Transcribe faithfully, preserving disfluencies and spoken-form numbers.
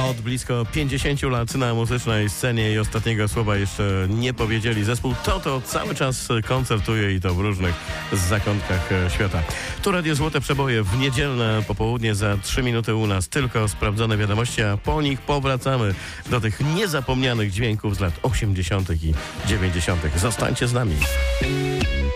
Od blisko pięćdziesięciu lat na muzycznej scenie i ostatniego słowa jeszcze nie powiedzieli. Zespół Toto cały czas koncertuje i to w różnych zakątkach świata. Tu Radio Złote Przeboje w niedzielne popołudnie, za trzy minuty u nas tylko sprawdzone wiadomości, a po nich powracamy do tych niezapomnianych dźwięków z lat osiemdziesiątych i dziewięćdziesiątych. Zostańcie z nami.